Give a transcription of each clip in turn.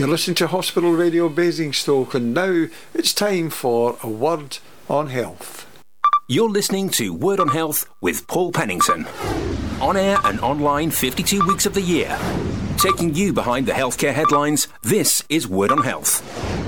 You're listening to Hospital Radio Basingstoke, and now it's time for a Word on Health. You're listening to Word on Health with Paul Pennington. On air and online 52 weeks of the year. Taking you behind the healthcare headlines, this is Word on Health.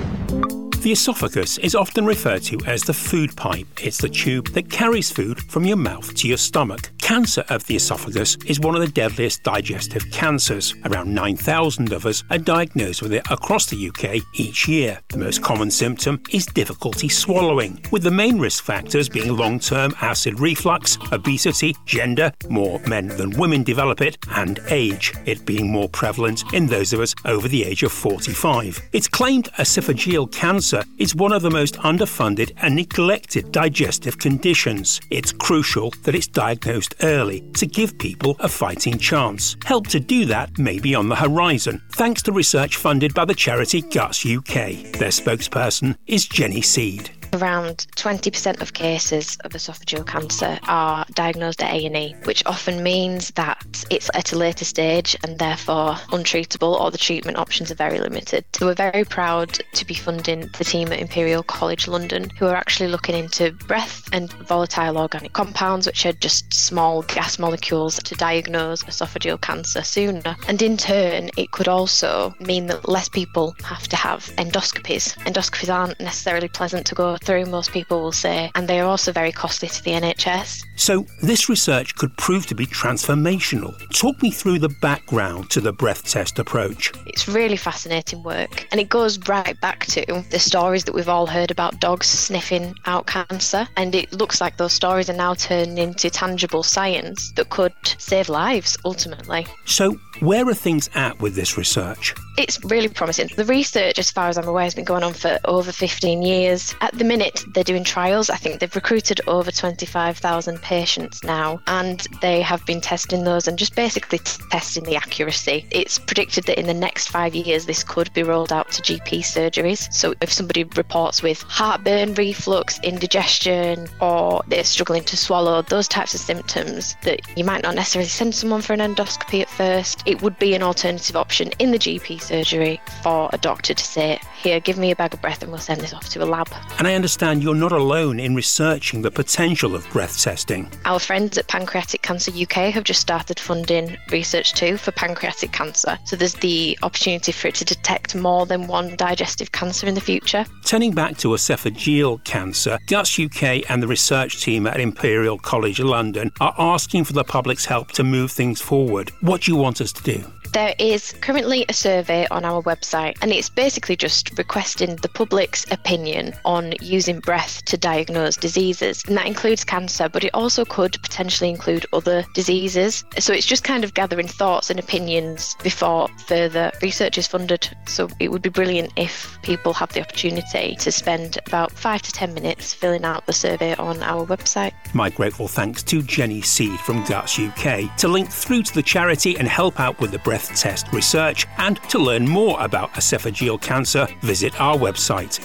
The esophagus is often referred to as the food pipe. It's the tube that carries food from your mouth to your stomach. Cancer of the esophagus is one of the deadliest digestive cancers. Around 9,000 of us are diagnosed with it across the UK each year. The most common symptom is difficulty swallowing, with the main risk factors being long-term acid reflux, obesity, gender, more men than women develop it, and age, it being more prevalent in those of us over the age of 45. It's claimed esophageal cancer is one of the most underfunded and neglected digestive conditions. It's crucial that it's diagnosed early to give people a fighting chance. Help to do that may be on the horizon, thanks to research funded by the charity Guts UK. Their spokesperson is Jenny Seed. Around 20% of cases of esophageal cancer are diagnosed at A&E, which often means that it's at a later stage and therefore untreatable, or the treatment options are very limited. So we're very proud to be funding the team at Imperial College London, who are actually looking into breath and volatile organic compounds, which are just small gas molecules, to diagnose esophageal cancer sooner. And in turn, it could also mean that less people have to have endoscopies. Endoscopies aren't necessarily pleasant to go through, most people will say, and they are also very costly to the NHS. So this research could prove to be transformational. Talk me through the background to the breath test approach. It's really fascinating work, and it goes right back to the stories that we've all heard about dogs sniffing out cancer, and it looks like those stories are now turning into tangible science that could save lives ultimately. So where are things at with this research? It's really promising. The research, as far as I'm aware, has been going on for over 15 years. At the minute, they're doing trials. I think they've recruited over 25,000 patients now, and they have been testing those and just basically testing the accuracy. It's predicted that in the next 5 years, this could be rolled out to GP surgeries. So if somebody reports with heartburn, reflux, indigestion, or they're struggling to swallow, those types of symptoms that you might not necessarily send someone for an endoscopy at first, it would be an alternative option in the GP surgery for a doctor to say, here, give me a bag of breath and we'll send this off to a lab. And I understand you're not alone in researching the potential of breath testing. Our friends at Pancreatic Cancer UK have just started funding research too for pancreatic cancer. So there's the opportunity for it to detect more than one digestive cancer in the future. Turning back to esophageal cancer, Guts UK and the research team at Imperial College London are asking for the public's help to move things forward. What do you want us to do? There is currently a survey on our website, and it's basically just requesting the public's opinion on using breath to diagnose diseases. And that includes cancer, but it also could potentially include other diseases. So it's just kind of gathering thoughts and opinions before further research is funded. So it would be brilliant if people have the opportunity to spend about 5 to 10 minutes filling out the survey on our website. My grateful thanks to Jenny Seed from Guts UK. To link through to the charity and help out with the breath test research, and to learn more about esophageal cancer, visit our website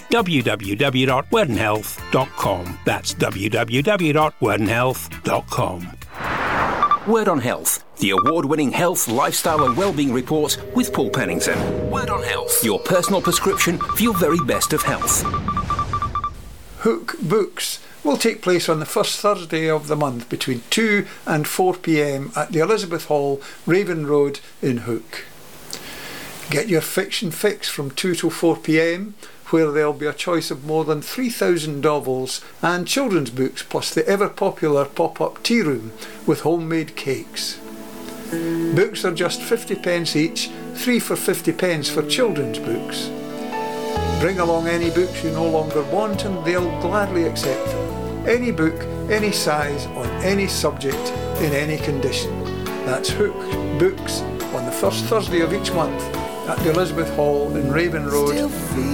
www.wordonhealth.com. That's www.wordonhealth.com. Word on Health, the award-winning health, lifestyle and wellbeing report with Paul Pennington. Word on Health, your personal prescription for your very best of health. Hook Books will take place on the first Thursday of the month between 2 and 4 p.m. at the Elizabeth Hall, Raven Road in Hook. Get your fiction fix from 2 to 4 p.m, where there'll be a choice of more than 3,000 novels and children's books, plus the ever-popular pop-up tea room with homemade cakes. Books are just 50p each, 3 for 50p for children's books. Bring along any books you no longer want and they'll gladly accept them. Any book, any size, on any subject, in any condition. That's Hook Books on the first Thursday of each month at the Elizabeth Hall in Raven Road.